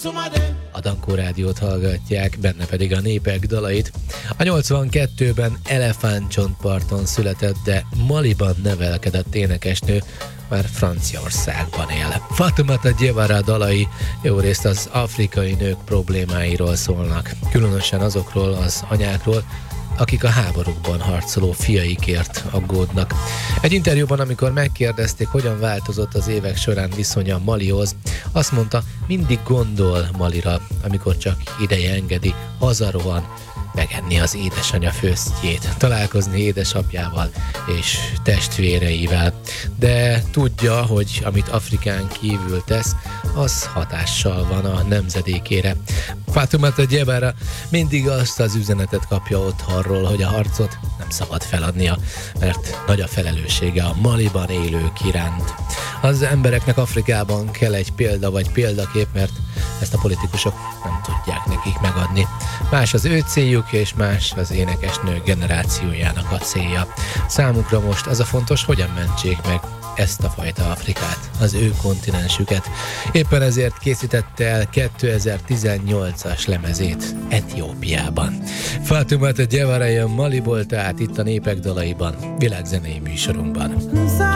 A Dankó Rádiót hallgatják, benne pedig a népek dalait. A 82-ben Elefántcsontparton született, de Maliban nevelkedett énekesnő már Franciaországban él. Fatoumata Diawara dalai jó részt az afrikai nők problémáiról szólnak, különösen azokról az anyákról, akik a háborúkban harcoló fiaikért aggódnak. Egy interjúban, amikor megkérdezték, hogyan változott az évek során viszonya Malihoz, azt mondta, mindig gondol Malira, amikor csak ideje engedi, hazarohan megenni az édesanyja főztjét, találkozni édesapjával és testvéreivel. De tudja, hogy amit Afrikán kívül tesz, az hatással van a nemzedékére. Fatoumata Diawara mindig azt az üzenetet kapja otthonról, hogy a harcot nem szabad feladnia, mert nagy a felelőssége a Maliban élők iránt. Az embereknek Afrikában kell egy példa vagy példakép, mert ezt a politikusok nem tudják nekik megadni. Más az ő céljuk, és más az énekesnő generációjának a célja. Számukra most az a fontos, hogyan mentsék meg ezt a fajta Afrikát, az ő kontinensüket. Éppen ezért készítette el 2018-as lemezét Etiópiában. Fatoumata Diawara jön Maliból, tehát itt a Népek dalaiban, világzenei műsorunkban.